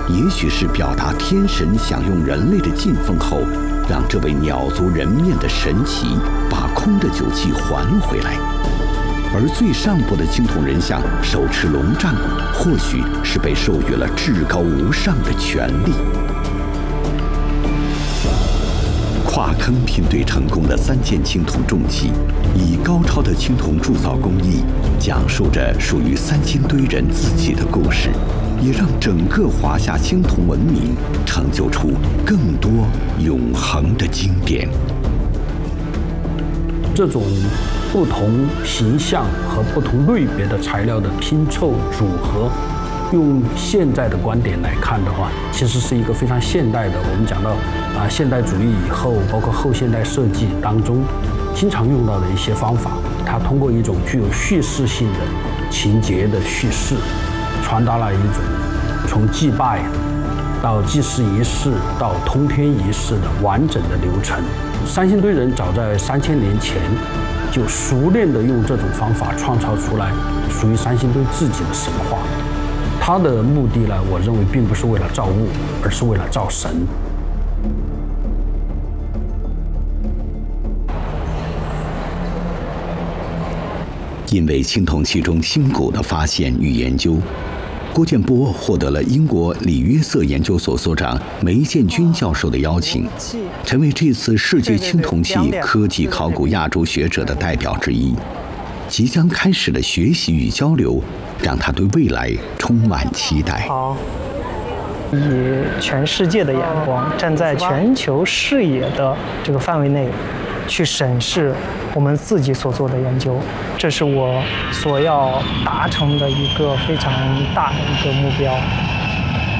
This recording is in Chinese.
也许是表达天神享用人类的进奉后，让这位鸟族人面的神祇把空的酒器还回来。而最上部的青铜人像手持龙杖，或许是被授予了至高无上的权力。跨坑拼对成功的3件青铜重器，以高超的青铜铸造工艺，讲述着属于三星堆人自己的故事，也让整个华夏青铜文明成就出更多永恒的经典。 这种不同形象和不同类别的材料的拼凑组合，用现在的观点来看的话，其实是一个非常现代的。我们讲到现代主义以后，包括后现代设计当中，经常用到的一些方法。它通过一种具有叙事性的情节的叙事，传达了一种从祭拜到祭祀仪式到通天仪式的完整的流程。三星堆人早在3000年前就熟练地用这种方法创造出来属于三星堆自己的神话。它的目的呢，我认为并不是为了造物，而是为了造神。 因为青铜器中新骨的发现与研究，郭建波获得了英国里约瑟研究所所长梅建军教授的邀请，成为这次世界青铜器科技考古亚洲学者的代表之一。即将开始的学习与交流，让他对未来充满期待。 好，以全世界的眼光，站在全球视野的这个范围内，去审视我们自己所做的研究，这是我所要达成的一个非常大的一个目标。